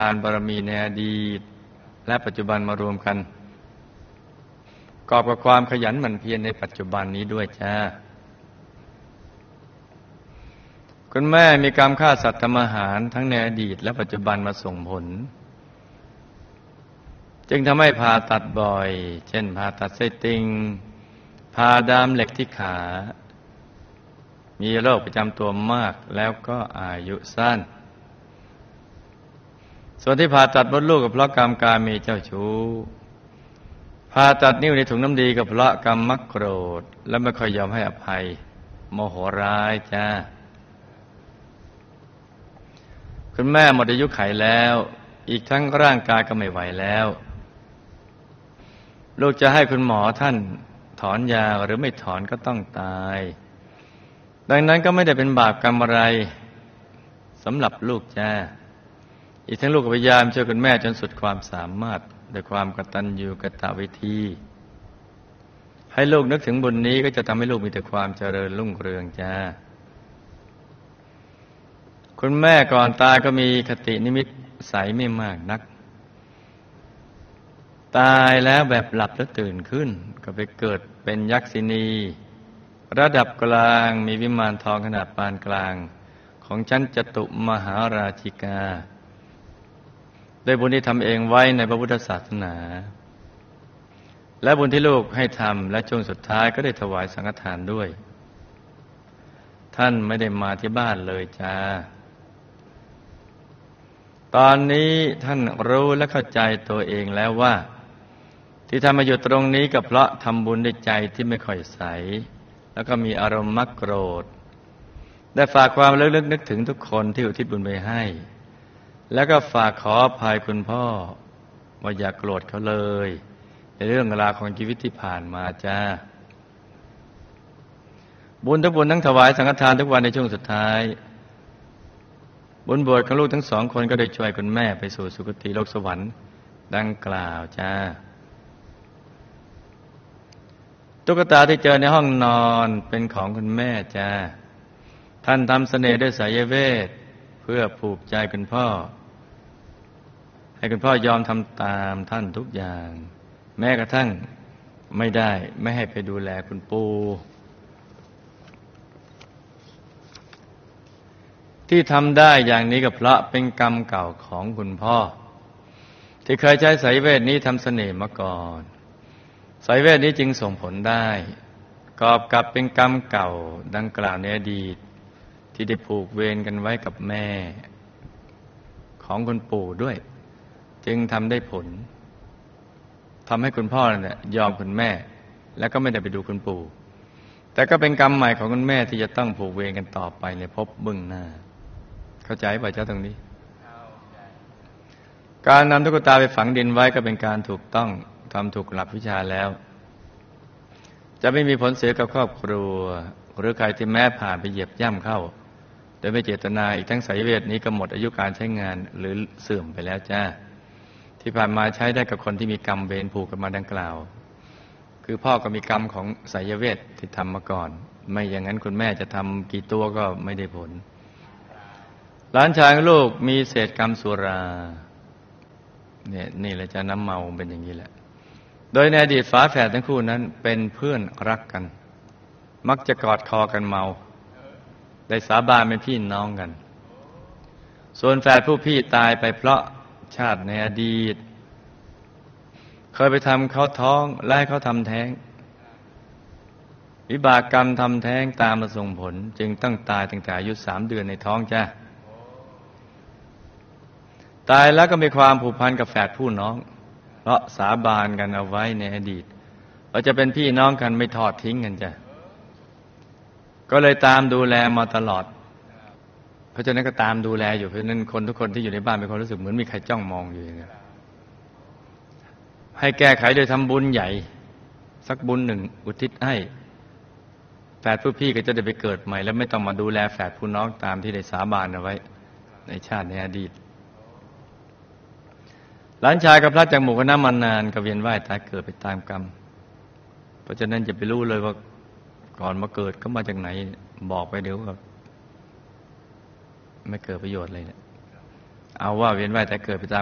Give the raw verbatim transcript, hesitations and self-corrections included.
านบารมีในอดีตและปัจจุบันมารวมกันกอบกับความขยันหมั่นเพียรในปัจจุบันนี้ด้วยจ้าคุณแม่มีกรรมฆ่าสัตว์ทำอาหารทั้งในอดีตและปัจจุบันมาส่งผลจึงทำให้ผ่าตัดบ่อยเช่นผ่าตัดไส้ติ่งผ่าดามเหล็กที่ขามีโรคประจำตัวมากแล้วก็อายุสั้นส่วนที่ผ่าตัดมดลูกก็เพราะกรรมกาเมเจ้าชู้ผ่าตัดนิ้วในถุงน้ำดีก็เพราะกรรมมักโกรธและไม่ค่อยยอมให้อภัยโมโหร้ายจ้าคุณแม่หมดอายุไขแล้วอีกทั้งร่างกายก็ไม่ไหวแล้วลูกจะให้คุณหมอท่านถอนยาหรือไม่ถอนก็ต้องตายดังนั้นก็ไม่ได้เป็นบาปกรรมอะไรสำหรับลูกจ้าอีกทั้งลูกก็พยายามช่วยคุณแม่จนสุดความสามารถด้วยความกตัญญูกตเวทีให้ลูกนึกถึงบุญนี้ก็จะทำให้ลูกมีแต่ความเจริญรุ่งเรืองจ้าคุณแม่ก่อนตายก็มีคตินิมิตใสไม่มากนักตายแล้วแบบหลับแล้วตื่นขึ้นก็ไปเกิดเป็นยักษิณีระดับกลางมีวิมานทองขนาดปานกลางของชั้นจตุมหาราชิกาโดยบุญที่ทำเองไว้ในพระพุทธศาสนาและบุญที่ลูกให้ทำและช่วงสุดท้ายก็ได้ถวายสังฆทานด้วยท่านไม่ได้มาที่บ้านเลยจ้าตอนนี้ท่านรู้และเข้าใจตัวเองแล้วว่าที่ทำมาอยู่ตรงนี้ก็เพราะทำบุญด้วยใจที่ไม่ค่อยใสแล้วก็มีอารมณ์มักโกรธได้ฝากความลึกๆนึกถึงทุกคนที่อุทิศบุญไปให้แล้วก็ฝากขออภัยคุณพ่อว่าอย่าโกรธเขาเลยในเรื่องราวของชีวิตที่ผ่านมาจ้าบุญทั้งบุญทั้งถวายสังฆทานทุกวันในช่วงสุดท้ายบุญบวชของลูกทั้งสองคนก็ได้ช่วยคุณแม่ไปสู่สุคติโลกสวรรค์ดังกล่าวจ้าตุ๊กตาที่เจอในห้องนอนเป็นของคุณแม่จ้าท่านทำเสน่ห์ด้วยสายเวทเพื่อผูกใจคุณพ่อให้คุณพ่อยอมทำตามท่านทุกอย่างแม้กระทั่งไม่ได้ไม่ให้ไปดูแลคุณปู่ที่ทำได้อย่างนี้ก็เพราะเป็นกรรมเก่าของคุณพ่อที่เคยใช้สายเวทนี้ทำเสน่ห์มาก่อนสายเวทนี้จึงส่งผลได้กอบกับเป็นกรรมเก่าดังกล่าวในอดีตที่ได้ผูกเวรกันไว้กับแม่ของคุณปู่ด้วยจึงทำได้ผลทำให้คุณพ่อเนี่ยยอมคุณแม่แล้วก็ไม่ได้ไปดูคุณปู่แต่ก็เป็นกรรมใหม่ของคุณแม่ที่จะต้องผูกเวรกันต่อไปในภพเบื้องหน้าเข้าใจป่ะเจ้าตรงนี้การนำตุ๊กตาไปฝังดินไว้ก็เป็นการถูกต้องทำถูกหลักวิชาแล้วจะไม่มีผลเสียกับครอบครัวหรือใครที่แม้ผ่านไปเหยียบย่ำเข้าโดยไม่เจตนาอีกทั้งสายเวทนี้ก็หมดอายุการใช้งานหรือเสื่อมไปแล้วจ้าที่ผ่านมาใช้ได้กับคนที่มีกรรมเวรผูกกันมาดังกล่าวคือพ่อก็มีกรรมของสายเวทที่ทำมาก่อนไม่อย่างนั้นคุณแม่จะทำกี่ตัวก็ไม่ได้ผลหลานชายลูกมีเศษกรรมสุราเนี่ยนี่แหละจะน้ำเมาเป็นอย่างนี้แหละโดยในอดีตฝาแฝดทั้งคู่นั้นเป็นเพื่อนรักกันมักจะกอดคอกันเมาได้สาบานเป็นพี่น้องกันส่วนแฝดผู้พี่ตายไปเพราะชาติในอดีตเคยไปทำเขาท้องและให้เขาทำแท้งวิบากกรรมทำแท้งตามมาส่งผลจึงต้องตายตั้งแต่อายุสามเดือนในท้องจ้าตายแล้วก็มีความผูกพันกับแฝดผู้น้องเพราะสาบานกันเอาไว้ในอดีตว่าจะเป็นพี่น้องกันไม่ทอดทิ้งกันจ้ะก็เลยตามดูแลมาตลอดเพราะฉะนั้นก็ตามดูแลอยู่เพราะฉะนั้นคนทุกคนที่อยู่ในบ้านมีความรู้สึกเหมือนมีใครจ้องมองอยู่อย่างนี้ให้แก้ไขโดยทำบุญใหญ่สักบุญหนึ่งอุทิศให้แฝดผู้พี่ก็จะได้ไปเกิดใหม่แล้วไม่ต้องมาดูแลแฝดผู้น้องตามที่ได้สาบานเอาไว้ในชาติในอดีตหลานชายกับพระจากหมู่คณะมานานก็เวียนว่ายตายเกิดไปตามกรรมเพราะฉะนั้นจะไปรู้เลยว่าก่อนมาเกิดก็มาจากไหนบอกไปเดี๋ยวก็ไม่เกิดประโยชน์เลยเนี่ยเอาว่าเวียนว่ายแต่เกิดไปตาม